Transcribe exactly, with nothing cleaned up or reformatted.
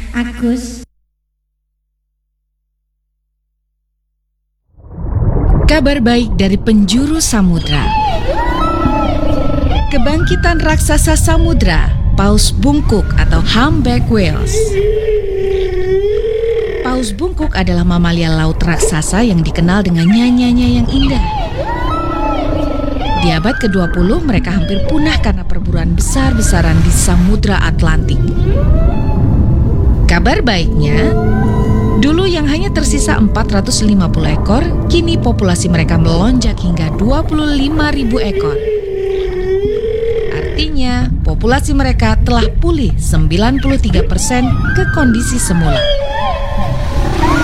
Agus. Kabar baik dari penjuru samudra. Kebangkitan raksasa samudra, paus bungkuk atau humpback whales. Paus bungkuk adalah mamalia laut raksasa yang dikenal dengan nyanyanya yang indah. Di abad kedua puluh mereka hampir punah karena perburuan besar-besaran di Samudra Atlantik. Kabar baiknya, dulu yang hanya tersisa empat ratus lima puluh ekor, kini populasi mereka melonjak hingga dua puluh lima ribu ekor. Artinya, populasi mereka telah pulih sembilan puluh tiga persen ke kondisi semula.